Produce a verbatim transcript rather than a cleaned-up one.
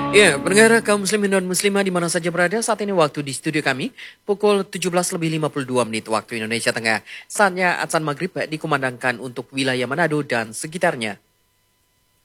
Ya, pendengar kaum muslimin dan muslimah di mana saja berada, saat ini waktu di studio kami pukul tujuh belas lebih lima puluh dua menit waktu Indonesia Tengah. Saatnya azan maghrib dikumandangkan untuk wilayah Manado dan sekitarnya.